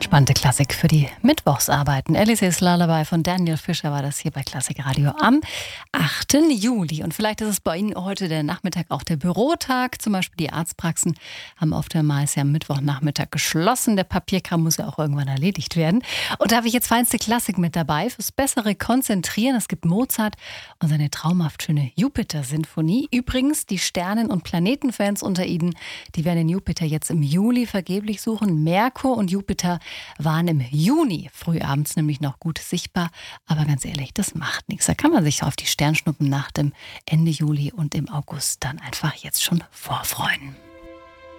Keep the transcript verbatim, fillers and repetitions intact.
Entspannte Klassik für die Mittwochsarbeiten. Alice's Lullaby von Daniel Fischer war das hier bei Klassik Radio am achten Juli. Und vielleicht ist es bei Ihnen heute der Nachmittag auch der Bürotag. Zum Beispiel die Arztpraxen haben oftmals ja am Mittwochnachmittag geschlossen. Der Papierkram muss ja auch irgendwann erledigt werden. Und da habe ich jetzt feinste Klassik mit dabei fürs bessere Konzentrieren. Es gibt Mozart und seine traumhaft schöne Jupiter-Sinfonie. Übrigens, die Sternen- und Planetenfans unter Ihnen, die werden den Jupiter jetzt im Juli vergeblich suchen. Merkur und Jupiter waren im Juni frühabends nämlich noch gut sichtbar. Aber ganz ehrlich, das macht nichts. Da kann man sich auf die Sternschnuppen nach dem Ende Juli und im August dann einfach jetzt schon vorfreuen.